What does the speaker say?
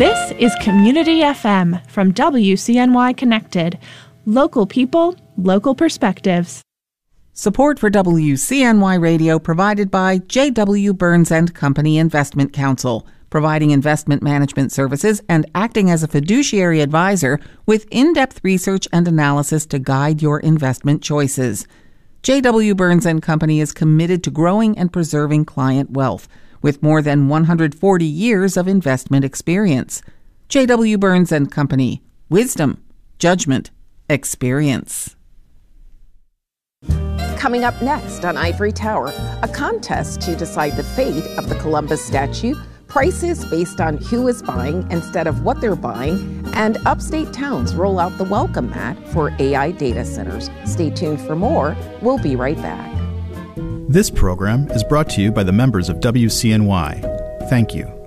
This is Community FM from WCNY Connected. Local people, local perspectives. Support for WCNY Radio provided by J.W. Burns & Company Investment Counsel, providing investment management services and acting as a fiduciary advisor with in-depth research and analysis to guide your investment choices. J.W. Burns & Company is committed to growing and preserving client wealth with more than 140 years of investment experience. J.W. Burns & Company. Wisdom, judgment, experience. Coming up next on Ivory Tower, a contest to decide the fate of the Columbus statue, prices based on who is buying instead of what they're buying, and upstate towns roll out the welcome mat for AI data centers. Stay tuned for more. We'll be right back. This program is brought to you by the members of WCNY. Thank you.